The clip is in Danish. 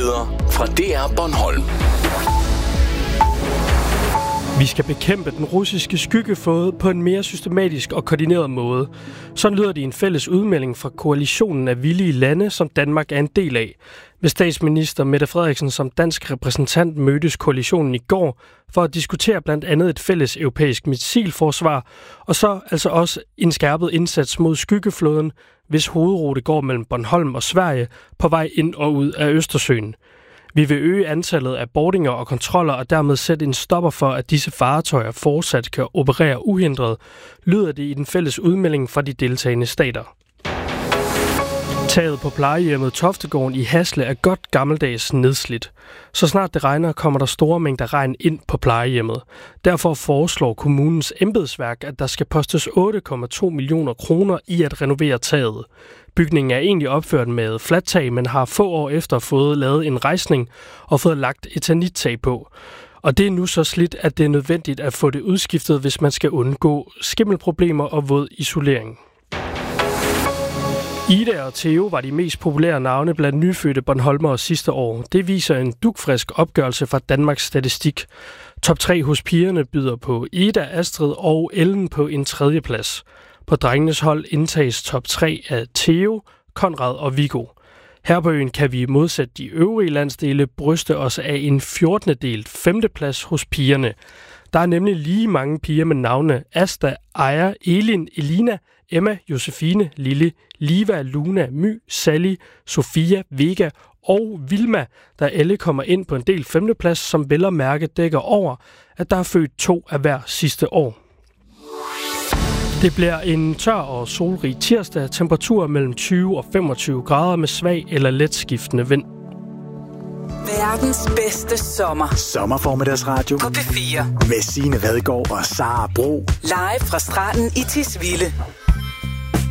Nyheder fra DR Bornholm. Vi skal bekæmpe den russiske skyggeflåde på en mere systematisk og koordineret måde. Sådan lyder det i en fælles udmelding fra koalitionen af villige lande, som Danmark er en del af. Med statsminister Mette Frederiksen som dansk repræsentant mødtes koalitionen i går for at diskutere blandt andet et fælles europæisk missilforsvar, og så altså også en skærpet indsats mod skyggeflåden, hvis hovedrute går mellem Bornholm og Sverige på vej ind og ud af Østersøen. Vi vil øge antallet af boardinger og kontroller og dermed sætte en stopper for, at disse fartøjer fortsat kan operere uhindret, lyder det i den fælles udmelding fra de deltagende stater. Taget på plejehjemmet Toftegården i Hasle er godt gammeldags nedslidt. Så snart det regner, kommer der store mængder regn ind på plejehjemmet. Derfor foreslår kommunens embedsværk, at der skal postes 8,2 millioner kroner i at renovere taget. Bygningen er egentlig opført med flattag, men har få år efter fået lavet en rejsning og fået lagt etanittag på. Og det er nu så slidt, at det er nødvendigt at få det udskiftet, hvis man skal undgå skimmelproblemer og våd isolering. Ida og Theo var de mest populære navne blandt nyfødte bornholmere sidste år. Det viser en dugfrisk opgørelse fra Danmarks Statistik. Top 3 hos pigerne byder på Ida, Astrid og Ellen på en 3. plads. På drengenes hold indtages top 3 af Theo, Konrad og Viggo. Her på øen kan vi modsat de øvrige landsdele bryste os af en 14. delt 5. plads hos pigerne. Der er nemlig lige mange piger med navne Asta, Aya, Elin, Elina, Emma, Josefine, Lille, Liva, Luna, My, Sally, Sofia, Vega og Vilma, der alle kommer ind på en del 5. plads, som vel og mærke dækker over, at der er født 2 af hver sidste år. Det bliver en tør og solrig tirsdag, temperatur mellem 20 og 25 grader med svag eller let skiftende vind. Verdens bedste sommer. Sommerformiddagsradio På P4. med Signe Vadgaard og Sara Bro. Live fra stranden i Tisvilde.